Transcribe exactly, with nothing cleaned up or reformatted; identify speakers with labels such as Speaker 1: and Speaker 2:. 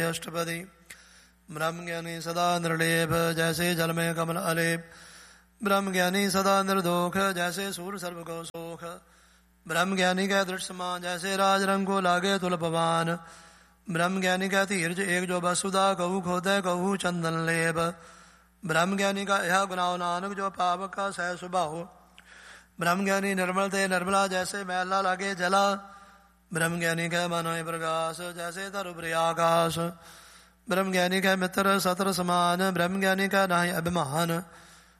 Speaker 1: अष्टपदी। ब्रह्म ज्ञानी सदा निर्लेप जैसे जल में कमल अलेप। ब्रह्म ज्ञानी सदा निर्दोख जैसे सूर सर्व को सोख। ब्रह्म ज्ञानी का दृढ़ समान जैसे राज रंग को लागे तुलपवान। ब्रह्म ज्ञानी का धीरज एक जो वसुधा कहू खोदे कहू चंदन लेप। ब्रह्म ज्ञानी का यह गुनाह नानक जो पावक का सह स्वभाव। ब्रह्म ज्ञानी निर्मल ते निर्मला जैसे मैला लागे जला। ब्रह्म ज्ञानी का मन प्रकाश जैसे तरु आकाश। ब्रह्म ज्ञानी का मित्र सत्र समान ब्रह्म ज्ञानी का नाही अभिमान।